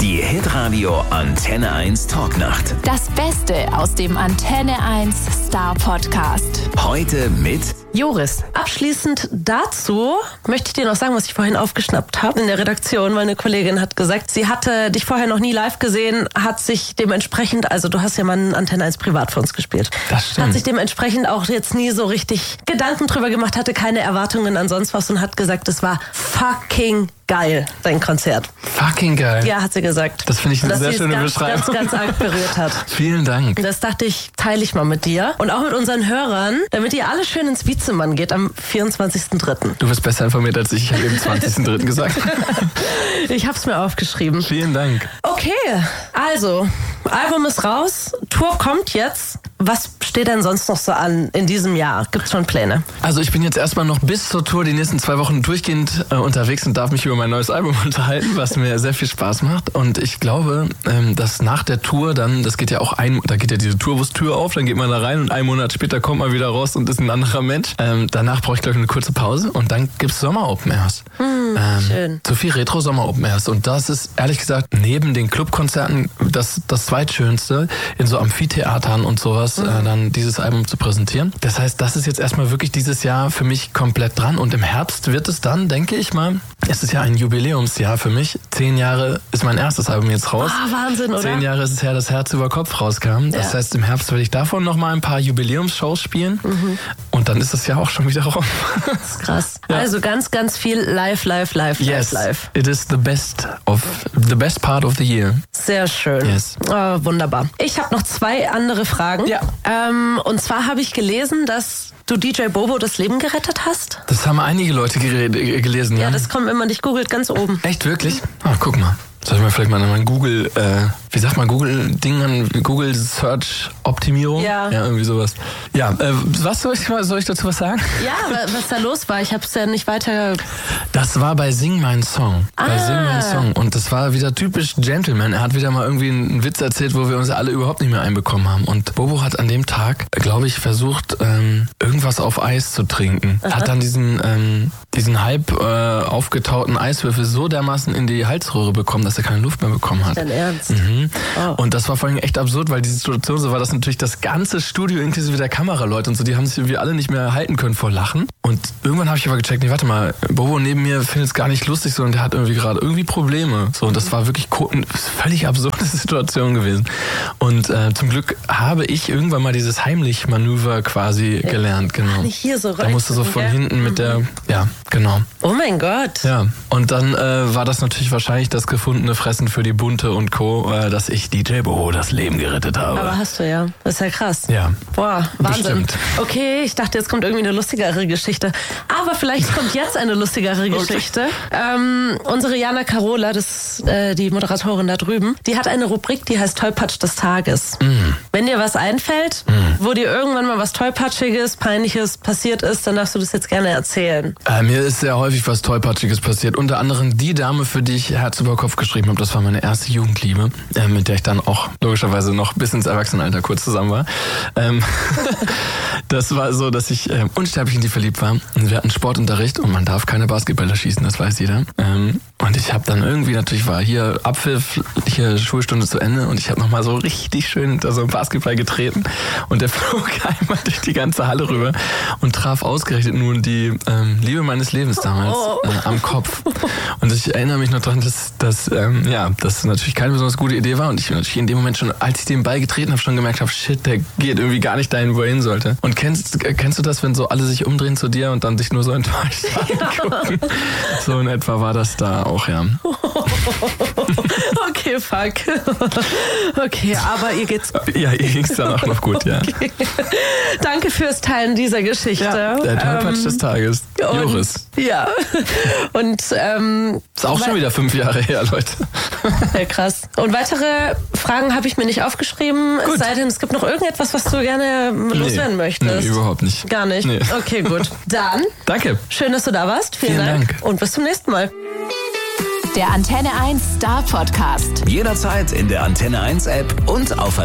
Die Hitradio Antenne 1 Talknacht. Das Beste aus dem Antenne 1 Star Podcast. Heute mit Joris. Abschließend dazu möchte ich dir noch sagen, was ich vorhin aufgeschnappt habe in der Redaktion. Meine Kollegin hat gesagt, sie hatte dich vorher noch nie live gesehen, hat sich dementsprechend, also du hast ja mal einen Antenne 1 privat für uns gespielt. Das stimmt. Hat sich dementsprechend auch jetzt nie so richtig Gedanken drüber gemacht, hatte keine Erwartungen an sonst was und hat gesagt, es war fucking geil, dein Konzert. Fucking geil. Ja, hat sie gesagt. Das finde ich eine sehr schöne Beschreibung. Ganz arg berührt hat. Vielen Dank. Das dachte ich, teile ich mal mit dir und auch mit unseren Hörern, damit ihr alle schön ins Wiezemann geht am 24.3. Du bist besser informiert als ich. Ich habe eben 20.3. gesagt. Ich habe es mir aufgeschrieben. Vielen Dank. Okay, also, Album ist raus, Tour kommt jetzt. Was steht denn sonst noch so an in diesem Jahr? Gibt's schon Pläne? Also ich bin jetzt erstmal noch bis zur Tour die nächsten 2 Wochen durchgehend unterwegs und darf mich über mein neues Album unterhalten, was mir sehr viel Spaß macht. Und ich glaube, dass nach der Tour dann, das geht ja auch da geht ja diese Tourbus-Tür auf, dann geht man da rein und 1 Monat später kommt man wieder raus und ist ein anderer Mensch. Danach brauche ich, glaube ich, eine kurze Pause und dann gibt's Sommer-Open Airs. Schön. Sophie Retro Sommer-Open Airs. Und das ist, ehrlich gesagt, neben den Clubkonzerten das zweitschönste, in so Amphitheatern und sowas, dann dieses Album zu präsentieren. Das heißt, das ist jetzt erstmal wirklich dieses Jahr für mich komplett dran. Und im Herbst wird es dann, denke ich mal, es ist ja ein Jubiläumsjahr für mich. 10 Jahre ist mein erstes Album jetzt raus. Wahnsinn, oder? 10 Jahre ist es her, dass Herz über Kopf rauskam. Das heißt, im Herbst werde ich davon nochmal ein paar Jubiläumsshows spielen. Und dann ist das Jahr auch schon wieder rum. Das ist krass. Ja. Also ganz, ganz viel live. Yes, live. it is the best part of the year. Sehr schön. Yes. Oh, wunderbar. Ich habe noch 2 andere Fragen. Ja. Und zwar habe ich gelesen, dass du DJ Bobo das Leben gerettet hast. Das haben einige Leute gelesen, ja? Ja, das kommt, wenn man dich googelt, ganz oben. Echt, wirklich? Ah, guck mal. Soll ich mal vielleicht mal mein Google, wie sagt man, Google Search Optimierung? Ja. Ja, irgendwie sowas. Ja, was soll ich dazu was sagen? Ja, was da los war, ich habe es ja nicht weiter... Das war bei Sing Mein Song. Bei Sing Mein Song. Und das war wieder typisch Gentleman. Er hat wieder mal irgendwie einen Witz erzählt, wo wir uns alle überhaupt nicht mehr einbekommen haben. Und Bobo hat an dem Tag, glaube ich, versucht, irgendwas auf Eis zu trinken. Hat dann diesen halb aufgetauten Eiswürfel so dermaßen in die Halsröhre bekommen, dass er keine Luft mehr bekommen hat. Dein Ernst? Oh. Und das war vor allem echt absurd, weil die Situation so war, dass natürlich das ganze Studio inklusive der Kameraleute und so, die haben sich irgendwie alle nicht mehr halten können vor Lachen. Und irgendwann habe ich aber gecheckt, nee, warte mal, Bobo neben mir findet es gar nicht lustig so und der hat irgendwie gerade Probleme. So, und das war wirklich eine völlig absurde Situation gewesen. Und zum Glück habe ich irgendwann mal dieses Heimlich-Manöver quasi gelernt, genau. Nicht hier so rein. Da musste so von hinten mit der, ja, genau. Oh mein Gott. Ja, und dann war das natürlich wahrscheinlich das gefundene Fressen für die Bunte und Co., dass ich DJ Bobo das Leben gerettet habe. Aber hast du ja. Das ist ja krass. Ja. Boah, Wahnsinn. Bestimmt. Okay, ich dachte, jetzt kommt irgendwie eine lustigere Geschichte. Aber vielleicht kommt jetzt eine lustigere Geschichte. Unsere Jana Carola, die Moderatorin da drüben, die hat eine Rubrik, die heißt Tollpatsch des Tages. Wenn dir was einfällt, wo dir irgendwann mal was Tollpatschiges, Peinliches passiert ist, dann darfst du das jetzt gerne erzählen. Mir ist sehr häufig was Tollpatschiges passiert. Unter anderem die Dame, für die ich Herz über Kopf geschrieben habe. Das war meine erste Jugendliebe, mit der ich dann auch logischerweise noch bis ins Erwachsenenalter kurz zusammen war. Das war so, dass ich unsterblich in die verliebt war. Und wir hatten Sportunterricht und man darf keine Basketballer schießen, das weiß jeder. Und ich habe dann irgendwie, natürlich war hier Abpfiff, hier Schulstunde zu Ende und ich habe nochmal so richtig schön hinter so einen Basketball getreten und der flog einmal durch die ganze Halle rüber und traf ausgerechnet nun die Liebe meines Lebens damals am Kopf. Und ich erinnere mich noch daran, dass das natürlich keine besonders gute Idee war und ich natürlich in dem Moment schon, als ich den Ball getreten habe, schon gemerkt habe, shit, der geht irgendwie gar nicht dahin, wo er hin sollte. Und kennst du das, wenn so alle sich umdrehen zu dir und dann dich nur so enttäuscht angucken? So in etwa war das da auch, ja. Okay, fuck. Okay, aber ihr geht's gut. Ja, ihr ging's dann auch noch gut, ja. Okay. Danke fürs Teilen dieser Geschichte. Ja, der Tollpatsch des Tages. Joris. Ja. Und ist auch schon wieder 5 Jahre her, Leute. Ja, krass. Und weitere Fragen habe ich mir nicht aufgeschrieben. Gut. Es sei denn, es gibt noch irgendetwas, was du gerne loswerden möchtest. Nee, überhaupt nicht. Gar nicht? Nee. Okay, gut. Dann. Danke. Schön, dass du da warst. Vielen Dank. Und bis zum nächsten Mal. Der Antenne 1 Star Podcast. jederzeit in der Antenne 1 App und auf